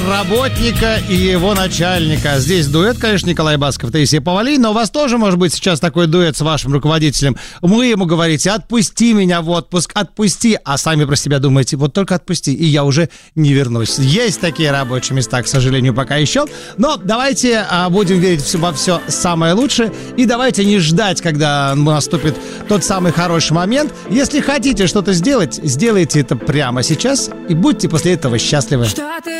работника и его начальника. Здесь дуэт, конечно, Николай Басков, Таисия Повалий, но у вас тоже может быть сейчас такой дуэт с вашим руководителем. Вы ему говорите: отпусти меня в отпуск, отпусти, а сами про себя думаете: вот только отпусти, и я уже не вернусь. Есть такие рабочие места, к сожалению, пока еще. Но давайте будем верить во все самое лучшее, и давайте не ждать, когда наступит тот самый хороший момент. Если хотите что-то сделать, сделайте это прямо сейчас, и будьте после этого счастливы.